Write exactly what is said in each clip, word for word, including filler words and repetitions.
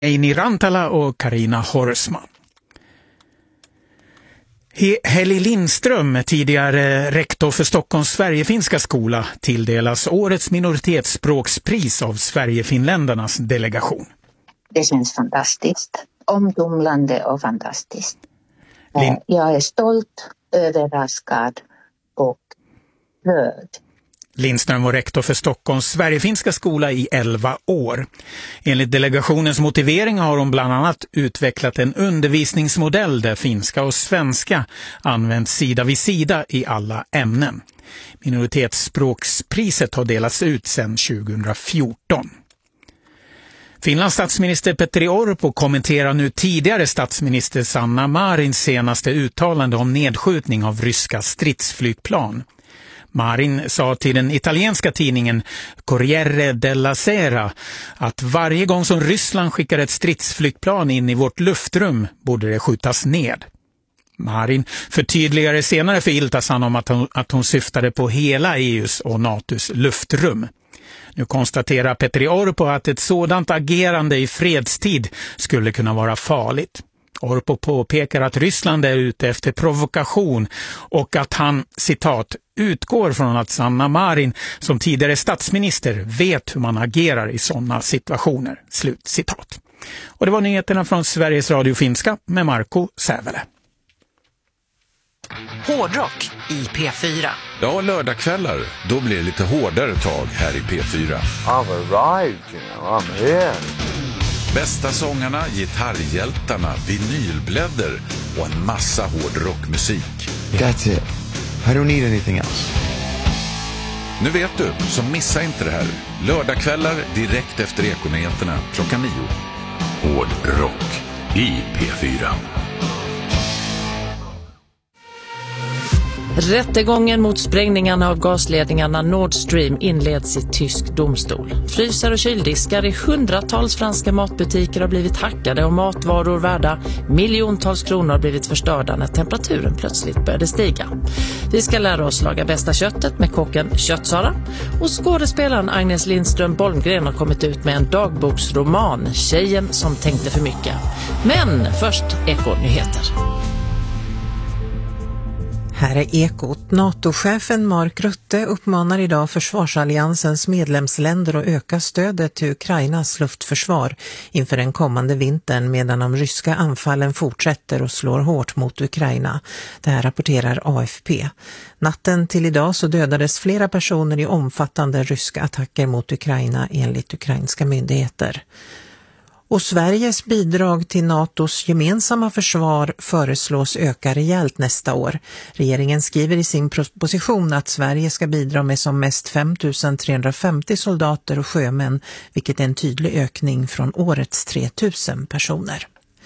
Eini Rantala och Carina Horsman. Heli Lindström, tidigare rektor för Stockholms Sverigefinska skola, tilldelas årets minoritetsspråkspris av Sverigefinländarnas delegation. Det känns fantastiskt, omtumlande och fantastiskt. Lin- Jag är stolt, överraskad och rörd. Lindström var rektor för Stockholms Sverigefinska skola i elva år. Enligt delegationens motivering har hon bland annat utvecklat en undervisningsmodell där finska och svenska används sida vid sida i alla ämnen. Minoritetsspråkspriset har delats ut sedan tjugohundrafjorton. Finlands statsminister Petteri Orpo kommenterar nu tidigare statsminister Sanna Marins senaste uttalande om nedskjutning av ryska stridsflygplan. Marin sa till den italienska tidningen Corriere della Sera att varje gång som Ryssland skickar ett stridsflygplan in i vårt luftrum borde det skjutas ned. Marin förtydligade senare för Ilta-San om att hon, att hon syftade på hela E U:s och NATOs luftrum. Nu konstaterar Petteri Orpo att ett sådant agerande i fredstid skulle kunna vara farligt. Orpo påpekar att Ryssland är ute efter provokation och att han, citat, utgår från att Sanna Marin som tidigare statsminister vet hur man agerar i sådana situationer. Slut citat. Och det var nyheterna från Sveriges Radio Finska med Marco Sävele. Hårdrock i P fyra. Ja, lördagskvällar. Då blir det lite hårdare tag här i P fyra. I've arrived, you know, I'm here. Bästa sångarna, gitarrhjältarna, vinylblädder och en massa hårdrockmusik. That's it. I don't need anything else. Nu vet du, så missa inte det här. Lördagskvällar direkt efter Ekonyheterna klockan nio. Hårdrock i P fyra. Rättegången mot sprängningarna av gasledningarna Nord Stream inleds i tysk domstol. Frysar och kyldiskar i hundratals franska matbutiker har blivit hackade och matvaror värda miljontals kronor har blivit förstörda när temperaturen plötsligt började stiga. Vi ska lära oss laga bästa köttet med kocken Köttsara, och skådespelaren Agnes Lindström Bolmgren har kommit ut med en dagboksroman, Tjejen som tänkte för mycket. Men först Ekonyheter. Här är Ekot. NATO-chefen Mark Rutte uppmanar idag försvarsalliansens medlemsländer att öka stödet till Ukrainas luftförsvar inför den kommande vintern, medan de ryska anfallen fortsätter och slår hårt mot Ukraina. Det här rapporterar A F P. Natten till idag så dödades flera personer i omfattande ryska attacker mot Ukraina enligt ukrainska myndigheter. Och Sveriges bidrag till NATOs gemensamma försvar föreslås öka rejält nästa år. Regeringen skriver i sin proposition att Sverige ska bidra med som mest fem tusen trehundrafemtio soldater och sjömän, vilket är en tydlig ökning från årets tre tusen personer.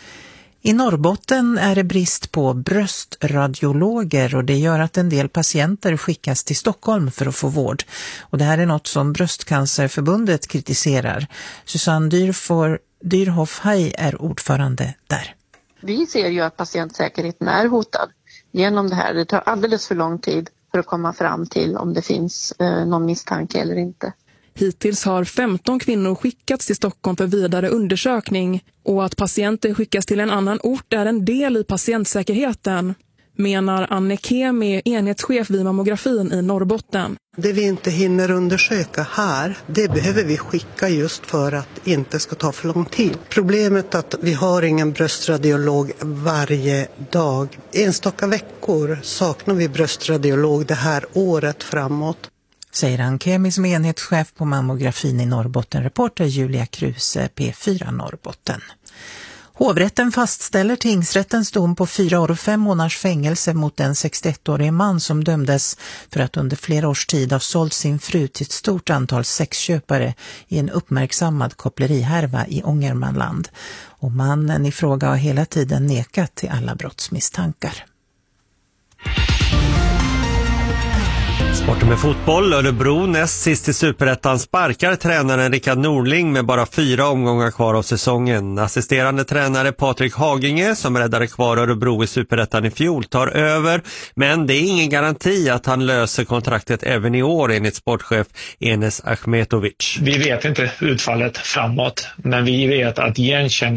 I Norrbotten är det brist på bröstradiologer, och det gör att en del patienter skickas till Stockholm för att få vård. Och det här är något som Bröstcancerförbundet kritiserar. Susanne Dyrfor Dyrhoff-Haj är ordförande där. Vi ser ju att patientsäkerheten är hotad genom det här. Det tar alldeles för lång tid för att komma fram till om det finns eh, någon misstanke eller inte. Hittills har femton kvinnor skickats till Stockholm för vidare undersökning, och att patienter skickas till en annan ort är en del i patientsäkerheten, menar Anne Kemi, enhetschef vid mammografin i Norrbotten. Det vi inte hinner undersöka här, det behöver vi skicka just för att det inte ska ta för lång tid. Problemet är att vi har ingen bröstradiolog varje dag. Enstaka veckor saknar vi bröstradiolog det här året framåt. Säger Anne Kemi som enhetschef på mammografin i Norrbotten. Reporter Julia Kruse, P fyra Norrbotten. Hovrätten fastställer tingsrättens dom på fyra år och fem månaders fängelse mot en sextioettårig man som dömdes för att under flera års tid ha sålt sin fru till ett stort antal sexköpare i en uppmärksammad kopplerihärva i Ångermanland. Och mannen i fråga har hela tiden nekat till alla brottsmisstankar. Sporten med fotboll. Örebro näst sist i Superettan sparkar tränaren Rickard Norling med bara fyra omgångar kvar av säsongen. Assisterande tränare Patrik Haginge, som räddade kvar Örebro i Superettan i fjol, tar över. Men det är ingen garanti att han löser kontraktet även i år, enligt sportchef Enes Achmetovic. Vi vet inte utfallet framåt, men vi vet att igenkänning